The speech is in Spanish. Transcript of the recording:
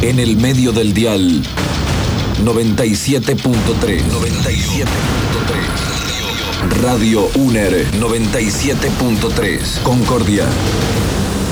En el medio del dial 97.3. 97.3. Radio UNER 97.3. Concordia.